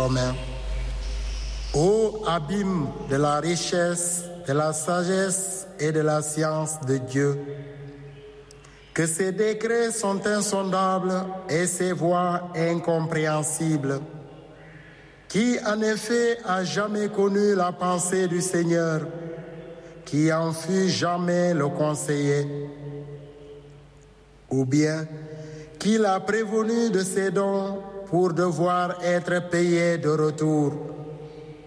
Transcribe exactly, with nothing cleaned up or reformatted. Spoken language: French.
commun. Ô abîme de la richesse, de la sagesse et de la science de Dieu, que ses décrets sont insondables et ses voies incompréhensibles. Qui en effet a jamais connu la pensée du Seigneur, qui en fut jamais le conseiller? Ou bien, qui l'a prévenu de ses dons pour devoir être payé de retour?